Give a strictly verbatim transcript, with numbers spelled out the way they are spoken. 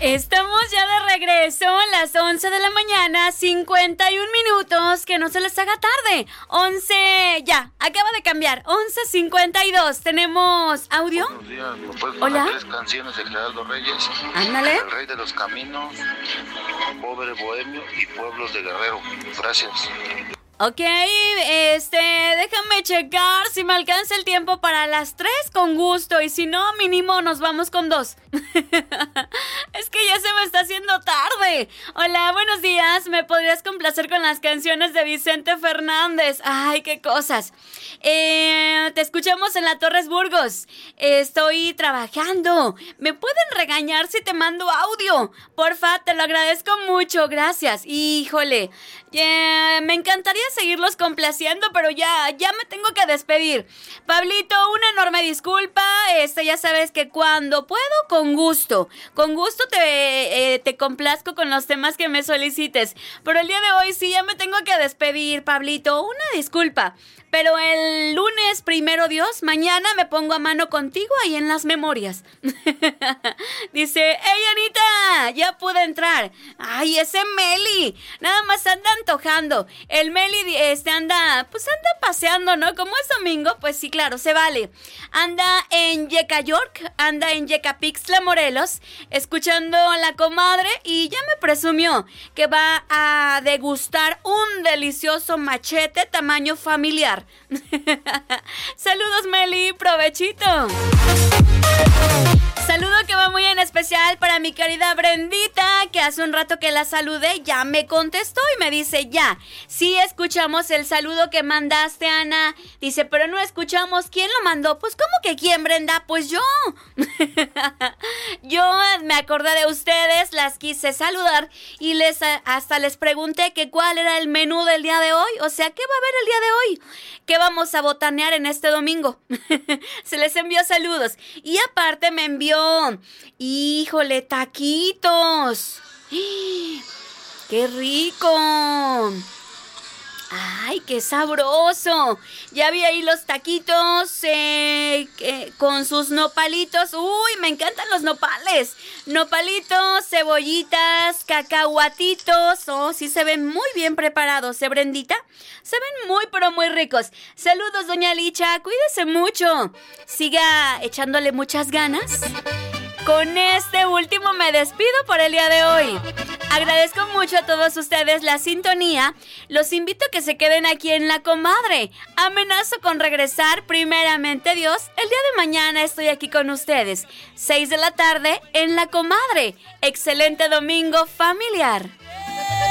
Estamos ya de regreso a las once de la mañana, cincuenta y un minutos, que no se les haga tarde. once, ya, acaba de cambiar, once cincuenta y dos. ¿Tenemos audio? Buenos días, ¿me puedes Hola. poner tres canciones de Gerardo Reyes? Ándale. El Rey de los Caminos, Pobre Bohemio y Pueblos de Guerrero. Gracias. Ok, este, déjame checar si me alcanza el tiempo para las tres con gusto, y si no, mínimo nos vamos con dos. Es que ya se me está haciendo tarde. Hola, buenos días, ¿me podrías complacer con las canciones de Vicente Fernández? Ay, qué cosas. Eh, te escuchamos en la Torres Burgos. Estoy trabajando. ¿Me pueden regañar si te mando audio? Porfa, te lo agradezco mucho, gracias. Híjole, eh, me encantaría seguirlos complaciendo, pero ya, ya me tengo que despedir. Pablito, una enorme disculpa. Este, ya sabes que cuando puedo, con gusto. Con gusto te, eh, te complazco con los temas que me solicites. Pero el día de hoy sí ya me tengo que despedir, Pablito. Una disculpa. Pero el lunes, primero Dios, mañana me pongo a mano contigo ahí en las memorias. Dice, ¡hey, Anita! Ya pude entrar. ¡Ay, ese Meli! Nada más anda antojando. El Meli este, anda, pues anda paseando, ¿no? Como es domingo, pues sí, claro, se vale. Anda en Yeca York, anda en Yecapixtla, Morelos, escuchando a la comadre, y ya me presumió que va a degustar un delicioso machete tamaño familiar. Saludos, Meli, provechito. Saludo que va muy en especial para mi querida Brendita, que hace un rato que la saludé, ya me contestó y me dice, ya, sí escuchamos el saludo que mandaste, Ana. Dice, pero no escuchamos quién lo mandó. Pues, ¿cómo que quién, Brenda? Pues yo. Yo me acordé de ustedes, las quise saludar y les hasta les pregunté que cuál era el menú del día de hoy. O sea, ¿qué va a haber el día de hoy? ¿Qué vamos a botanear en este domingo? Se les envió saludos. Y aparte me envió, híjole, taquitos. ¡Qué rico! ¡Ay, qué sabroso! Ya vi ahí los taquitos eh, eh, con sus nopalitos. ¡Uy, me encantan los nopales! Nopalitos, cebollitas, cacahuatitos. Oh, sí se ven muy bien preparados, ¿eh, Brendita? Se ven muy, pero muy ricos. Saludos, doña Licha. Cuídese mucho. Siga echándole muchas ganas. Con este último me despido por el día de hoy. Agradezco mucho a todos ustedes la sintonía. Los invito a que se queden aquí en La Comadre. Amenazo con regresar, primeramente Dios. El día de mañana estoy aquí con ustedes. seis de la tarde en La Comadre. Excelente domingo familiar.